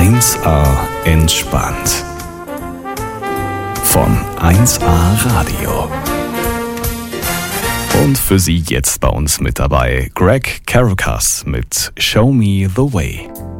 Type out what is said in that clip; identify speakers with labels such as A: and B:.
A: 1A entspannt. Von 1A Radio. Und für Sie jetzt bei uns mit dabei Greg Caracas mit Show Me the Way.